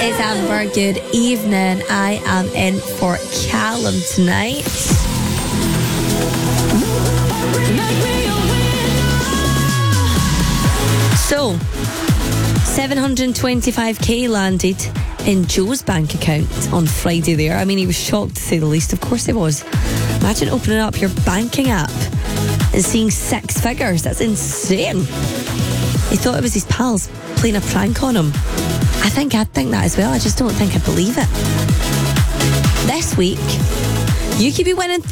It's Amber. Good evening. I am in for Callum tonight. So, 725k landed in Joe's bank account on Friday there. I mean, he was shocked to say the least. Of course he was. Imagine opening up your banking app and seeing 6 figures. That's insane. He thought it was his pals playing a prank on him. I think I'd think that as well. I just don't think I'd believe it. This week, you could be winning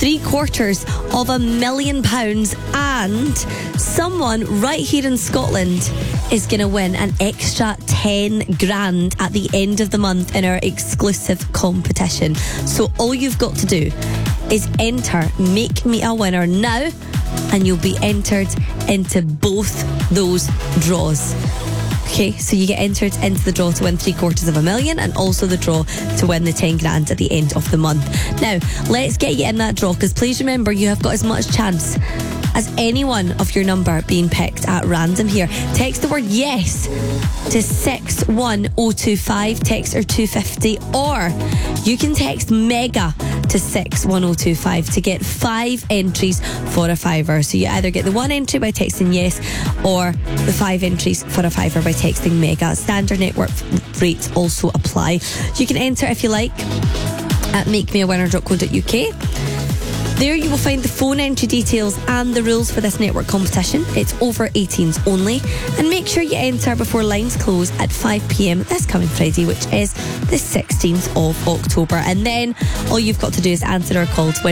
£750,000 and someone right here in Scotland is going to win an extra 10 grand at the end of the month in our exclusive competition. So all you've got to do is enter Make Me a Winner now and you'll be entered into both those draws. Okay, so you get entered into the draw to win £750,000 and also the draw to win the 10 grand at the end of the month. Now, let's get you in that draw because please remember you have got as much chance as anyone of your number being picked at random here. Text the word yes to 61025, text or 250, or you can text MEGA to 61025 to get 5 entries for a fiver. So you either get the 1 entry by texting yes or the 5 entries for a fiver by texting MEGA. Standard network rates also apply. You can enter if you like at makemeawinner.co.uk. There you will find the phone entry details and the rules for this network competition. It's over 18s only. And make sure you enter before lines close at 5 p.m. this coming Friday, which is the 16th of October. And then all you've got to do is answer our call to win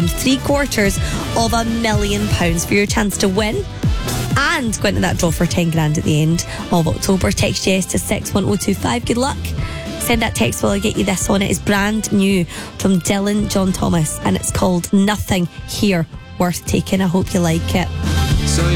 £750,000 for your chance to win and go into that draw for 10 grand at the end of October. Text yes to 61025. Good luck. Send that text while I get you this one. It is brand new from Dylan John Thomas and it's called Nothing Here Worth Taking. I hope you like it.